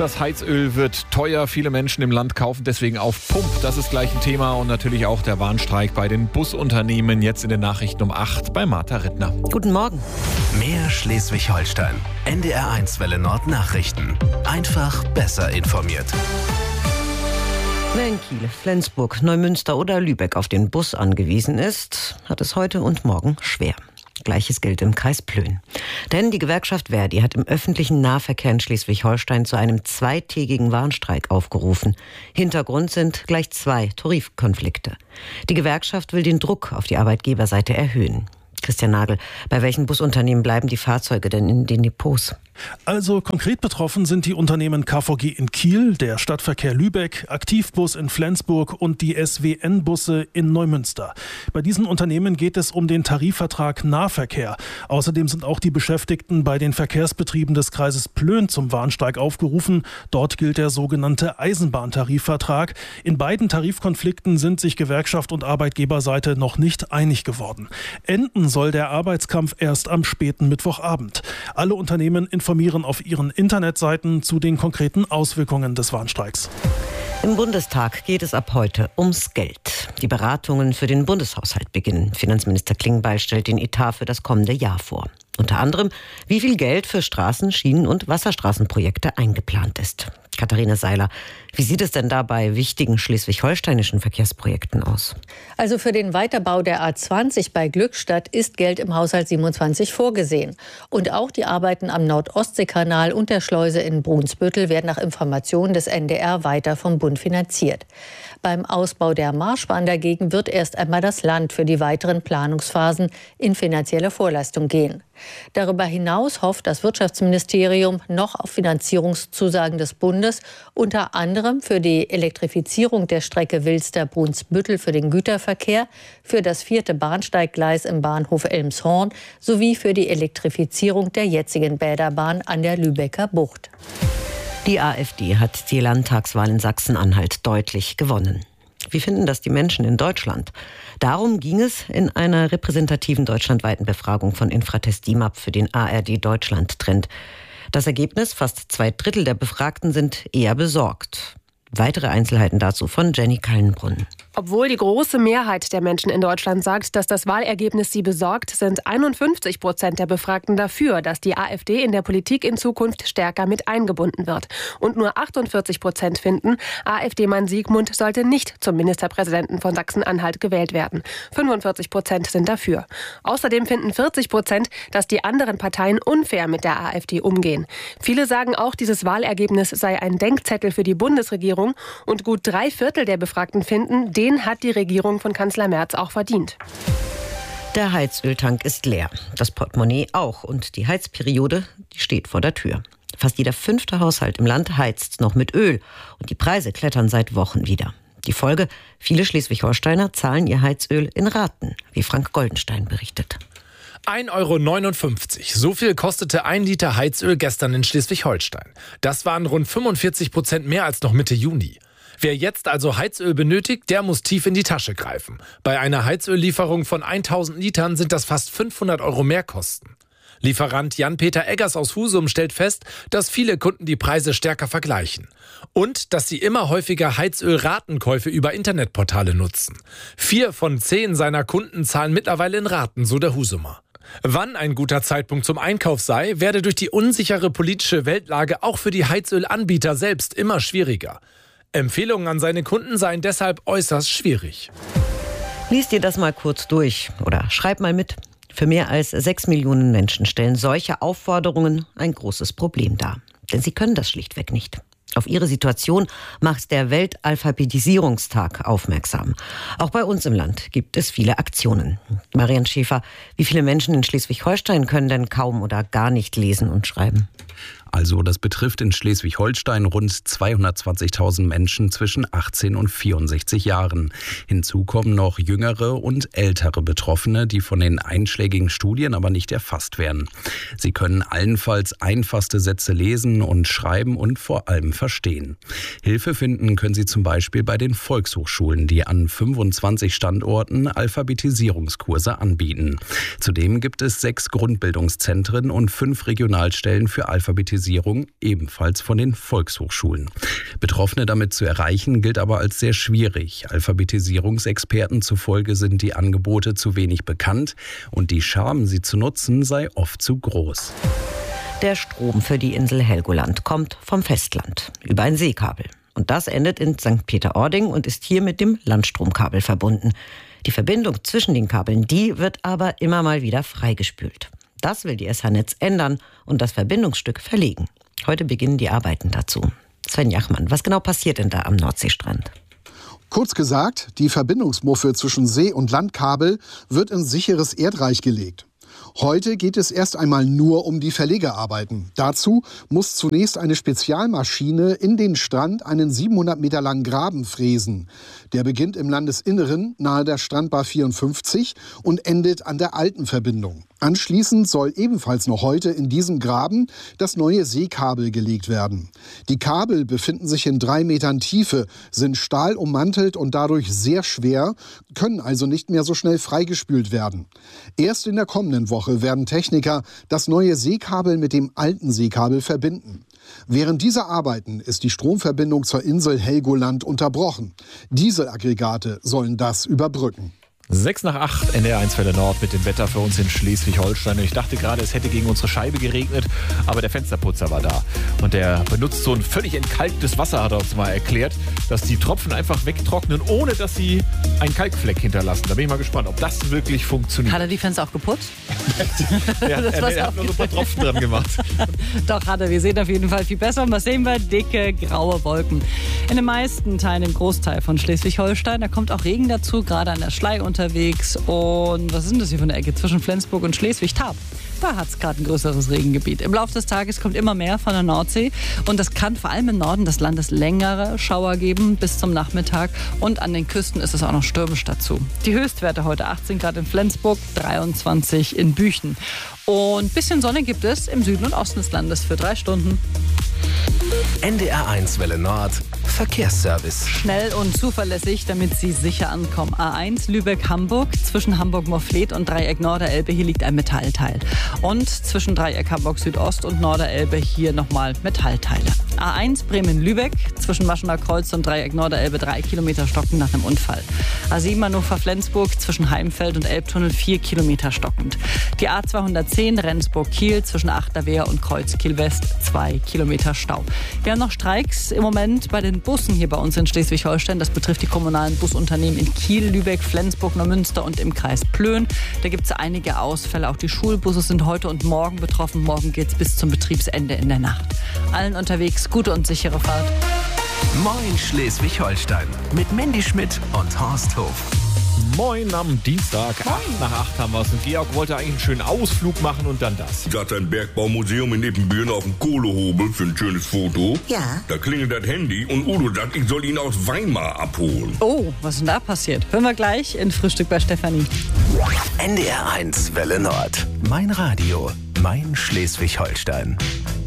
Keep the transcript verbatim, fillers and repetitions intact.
Das Heizöl wird teuer. Viele Menschen im Land kaufen deswegen auf Pump. Das ist gleich ein Thema. Und natürlich auch der Warnstreik bei den Busunternehmen. Jetzt in den Nachrichten um acht bei Martha Rittner. Guten Morgen. Mehr Schleswig-Holstein. N D R eins Welle Nord Nachrichten. Einfach besser informiert. Wer in Kiel, Flensburg, Neumünster oder Lübeck auf den Bus angewiesen ist, hat es heute und morgen schwer. Gleiches gilt im Kreis Plön. Denn die Gewerkschaft Verdi hat im öffentlichen Nahverkehr in Schleswig-Holstein zu einem zweitägigen Warnstreik aufgerufen. Hintergrund sind gleich zwei Tarifkonflikte. Die Gewerkschaft will den Druck auf die Arbeitgeberseite erhöhen. Christian Nagel, bei welchen Busunternehmen bleiben die Fahrzeuge denn in den Depots? Also konkret betroffen sind die Unternehmen K V G in Kiel, der Stadtverkehr Lübeck, Aktivbus in Flensburg und die S W N-Busse in Neumünster. Bei diesen Unternehmen geht es um den Tarifvertrag Nahverkehr. Außerdem sind auch die Beschäftigten bei den Verkehrsbetrieben des Kreises Plön zum Warnstreik aufgerufen. Dort gilt der sogenannte Eisenbahntarifvertrag. In beiden Tarifkonflikten sind sich Gewerkschaft und Arbeitgeberseite noch nicht einig geworden. Enden soll der Arbeitskampf erst am späten Mittwochabend. Alle Unternehmen informieren auf ihren Internetseiten zu den konkreten Auswirkungen des Warnstreiks. Im Bundestag geht es ab heute ums Geld. Die Beratungen für den Bundeshaushalt beginnen. Finanzminister Klingbeil stellt den Etat für das kommende Jahr vor. Unter anderem, wie viel Geld für Straßen-, Schienen- und Wasserstraßenprojekte eingeplant ist. Katharina Seiler, wie sieht es denn da bei wichtigen schleswig-holsteinischen Verkehrsprojekten aus? Also für den Weiterbau der A zwanzig bei Glückstadt ist Geld im Haushalt siebenundzwanzig vorgesehen. Und auch die Arbeiten am Nord-Ostsee-Kanal und der Schleuse in Brunsbüttel werden nach Informationen des N D R weiter vom Bund finanziert. Beim Ausbau der Marschbahn dagegen wird erst einmal das Land für die weiteren Planungsphasen in finanzielle Vorleistung gehen. Darüber hinaus hofft das Wirtschaftsministerium noch auf Finanzierungszusagen des Bundes, unter anderem für die Elektrifizierung der Strecke Wilster-Brunsbüttel für den Güterverkehr, für das vierte Bahnsteiggleis im Bahnhof Elmshorn sowie für die Elektrifizierung der jetzigen Bäderbahn an der Lübecker Bucht. Die AfD hat die Landtagswahl in Sachsen-Anhalt deutlich gewonnen. Wie finden das die Menschen in Deutschland? Darum ging es in einer repräsentativen deutschlandweiten Befragung von Infratest D I M A P für den A R D-Deutschland-Trend. Das Ergebnis: fast zwei Drittel der Befragten sind eher besorgt. Weitere Einzelheiten dazu von Jenny Kallenbrunn. Obwohl die große Mehrheit der Menschen in Deutschland sagt, dass das Wahlergebnis sie besorgt, sind einundfünfzig Prozent der Befragten dafür, dass die AfD in der Politik in Zukunft stärker mit eingebunden wird. Und nur achtundvierzig Prozent finden, AfD-Mann Siegmund sollte nicht zum Ministerpräsidenten von Sachsen-Anhalt gewählt werden. fünfundvierzig Prozent sind dafür. Außerdem finden vierzig Prozent, dass die anderen Parteien unfair mit der AfD umgehen. Viele sagen auch, dieses Wahlergebnis sei ein Denkzettel für die Bundesregierung. Und gut drei Viertel der Befragten finden, den hat die Regierung von Kanzler Merz auch verdient. Der Heizöltank ist leer, das Portemonnaie auch und die Heizperiode, die steht vor der Tür. Fast jeder fünfte Haushalt im Land heizt noch mit Öl und die Preise klettern seit Wochen wieder. Die Folge: viele Schleswig-Holsteiner zahlen ihr Heizöl in Raten, wie Frank Goldenstein berichtet. ein Euro neunundfünfzig. So viel kostete ein Liter Heizöl gestern in Schleswig-Holstein. Das waren rund fünfundvierzig Prozent mehr als noch Mitte Juni. Wer jetzt also Heizöl benötigt, der muss tief in die Tasche greifen. Bei einer Heizöllieferung von tausend Litern sind das fast fünfhundert Euro Mehrkosten. Lieferant Jan-Peter Eggers aus Husum stellt fest, dass viele Kunden die Preise stärker vergleichen. Und dass sie immer häufiger Heizöl-Ratenkäufe über Internetportale nutzen. Vier von zehn seiner Kunden zahlen mittlerweile in Raten, so der Husumer. Wann ein guter Zeitpunkt zum Einkauf sei, werde durch die unsichere politische Weltlage auch für die Heizölanbieter selbst immer schwieriger. Empfehlungen an seine Kunden seien deshalb äußerst schwierig. Lies dir das mal kurz durch oder schreib mal mit. Für mehr als sechs Millionen Menschen stellen solche Aufforderungen ein großes Problem dar. Denn sie können das schlichtweg nicht. Auf ihre Situation macht der Weltalphabetisierungstag aufmerksam. Auch bei uns im Land gibt es viele Aktionen. Marian Schäfer, wie viele Menschen in Schleswig-Holstein können denn kaum oder gar nicht lesen und schreiben? Also das betrifft in Schleswig-Holstein rund zweihundertzwanzigtausend Menschen zwischen achtzehn und vierundsechzig Jahren. Hinzu kommen noch jüngere und ältere Betroffene, die von den einschlägigen Studien aber nicht erfasst werden. Sie können allenfalls einfachste Sätze lesen und schreiben und vor allem verstehen. Hilfe finden können sie zum Beispiel bei den Volkshochschulen, die an fünfundzwanzig Standorten Alphabetisierungskurse anbieten. Zudem gibt es sechs Grundbildungszentren und fünf Regionalstellen für Alphabetisierung, ebenfalls von den Volkshochschulen. Betroffene damit zu erreichen, gilt aber als sehr schwierig. Alphabetisierungsexperten zufolge sind die Angebote zu wenig bekannt und die Scham, sie zu nutzen, sei oft zu groß. Der Strom für die Insel Helgoland kommt vom Festland über ein Seekabel. Und das endet in Sankt Peter-Ording und ist hier mit dem Landstromkabel verbunden. Die Verbindung zwischen den Kabeln, die wird aber immer mal wieder freigespült. Das will die S H-Netz ändern und das Verbindungsstück verlegen. Heute beginnen die Arbeiten dazu. Sven Jachmann, was genau passiert denn da am Nordseestrand? Kurz gesagt, die Verbindungsmuffe zwischen See- und Landkabel wird in sicheres Erdreich gelegt. Heute geht es erst einmal nur um die Verlegearbeiten. Dazu muss zunächst eine Spezialmaschine in den Strand einen siebenhundert Meter langen Graben fräsen. Der beginnt im Landesinneren nahe der Strandbar vierundfünfzig und endet an der alten Verbindung. Anschließend soll ebenfalls noch heute in diesem Graben das neue Seekabel gelegt werden. Die Kabel befinden sich in drei Metern Tiefe, sind stahlummantelt und dadurch sehr schwer, können also nicht mehr so schnell freigespült werden. Erst in der kommenden Woche werden Techniker das neue Seekabel mit dem alten Seekabel verbinden. Während dieser Arbeiten ist die Stromverbindung zur Insel Helgoland unterbrochen. Dieselaggregate sollen das überbrücken. sechs nach acht, N D R eins Welle Nord mit dem Wetter für uns in Schleswig-Holstein. Ich dachte gerade, es hätte gegen unsere Scheibe geregnet, aber der Fensterputzer war da. Und der benutzt so ein völlig entkalktes Wasser, hat er uns mal erklärt, dass die Tropfen einfach wegtrocknen, ohne dass sie einen Kalkfleck hinterlassen. Da bin ich mal gespannt, ob das wirklich funktioniert. Hat er die Fenster auch geputzt? der, der, der, der hat nur so ein paar Tropfen dran gemacht. Doch, hat er. Wir sehen auf jeden Fall viel besser. Und was sehen wir? Dicke, graue Wolken. In den meisten Teilen, im Großteil von Schleswig-Holstein, da kommt auch Regen dazu, gerade an der Schlei unterwegs. Und was ist denn das hier für eine Ecke? Zwischen Flensburg und Schleswig-Tab. Da hat es gerade ein größeres Regengebiet. Im Laufe des Tages kommt immer mehr von der Nordsee. Und das kann vor allem im Norden des Landes längere Schauer geben bis zum Nachmittag. Und an den Küsten ist es auch noch stürmisch dazu. Die Höchstwerte heute achtzehn Grad in Flensburg, dreiundzwanzig in Büchen. Und ein bisschen Sonne gibt es im Süden und Osten des Landes für drei Stunden. N D R eins Welle Nord, Verkehrsservice. Schnell und zuverlässig, damit Sie sicher ankommen. A eins Lübeck-Hamburg, zwischen Hamburg-Morfleet und Dreieck Norderelbe, hier liegt ein Metallteil. Und zwischen Dreieck Hamburg-Südost und Norderelbe hier nochmal Metallteile. A eins Bremen-Lübeck, zwischen Maschener Kreuz und Dreieck Norderelbe, drei Kilometer stockend nach einem Unfall. A sieben Hannover-Flensburg, zwischen Heimfeld und Elbtunnel, vier Kilometer stockend. Die A zweihundertzehn Rendsburg-Kiel, zwischen Achterwehr und Kreuzkiel-West, zwei Kilometer Stau. Wir haben noch Streiks im Moment bei den Bussen hier bei uns in Schleswig-Holstein. Das betrifft die kommunalen Busunternehmen in Kiel, Lübeck, Flensburg, Neumünster und im Kreis Plön. Da gibt es einige Ausfälle. Auch die Schulbusse sind heute und morgen betroffen. Morgen geht es bis zum Betriebsende in der Nacht. Allen unterwegs gute und sichere Fahrt. Moin Schleswig-Holstein mit Mandy Schmidt und Horst Hof. Moin am Dienstag, acht nach acht haben wir es. Und Georg wollte eigentlich einen schönen Ausflug machen und dann das. Ich hatte ein Bergbaumuseum in Ippenbüren auf dem Kohlehobel für ein schönes Foto. Ja. Da klingelt das Handy und Udo sagt, ich soll ihn aus Weimar abholen. Oh, was ist denn da passiert? Hören wir gleich in Frühstück bei Stefanie. N D R eins Welle Nord. Mein Radio, mein Schleswig-Holstein.